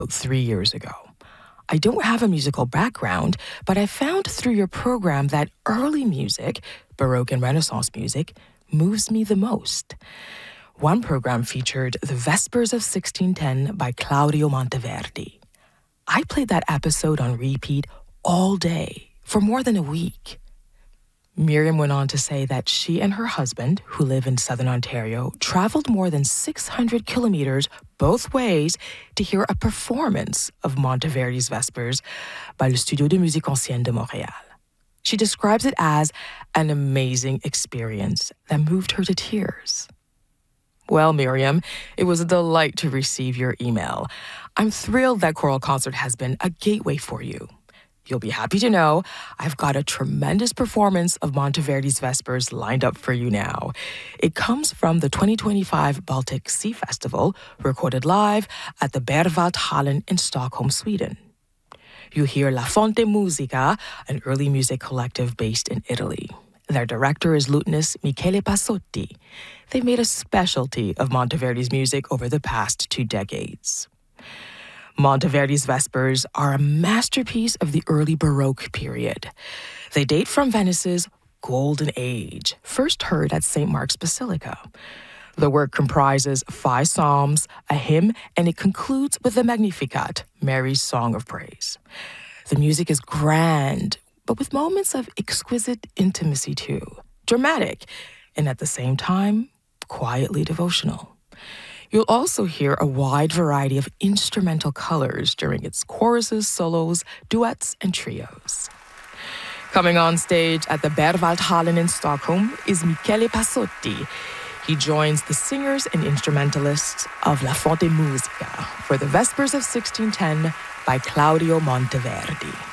3 years ago. I don't have a musical background, but I found through your program that early music, Baroque and Renaissance music, moves me the most. One program featured The Vespers of 1610 by Claudio Monteverdi. I played that episode on repeat all day for more than a week. Miriam went on to say that she and her husband, who live in Southern Ontario, traveled more than 600 kilometers both ways to hear a performance of Monteverdi's Vespers by Le Studio de Musique Ancienne de Montréal. She describes it as an amazing experience that moved her to tears. Well, Miriam, it was a delight to receive your email. I'm thrilled that Choral Concert has been a gateway for you. You'll be happy to know I've got a tremendous performance of Monteverdi's Vespers lined up for you now. It comes from the 2025 Baltic Sea Festival, recorded live at the Berwaldhallen in Stockholm, Sweden. You hear La Fonte Musica, an early music collective based in Italy. Their director is lutenist Michele Passotti. They've made a specialty of Monteverdi's music over the past 2 decades. Monteverdi's Vespers are a masterpiece of the early Baroque period. They date from Venice's Golden Age, first heard at St. Mark's Basilica. The work comprises 5 psalms, a hymn, and it concludes with the Magnificat, Mary's Song of Praise. The music is grand, but with moments of exquisite intimacy too, dramatic, and at the same time, quietly devotional. You'll also hear a wide variety of instrumental colors during its choruses, solos, duets, and trios. Coming on stage at the Berwaldhallen in Stockholm is Michele Passotti. He joins the singers and instrumentalists of La Fonte Musica for the Vespers of 1610 by Claudio Monteverdi.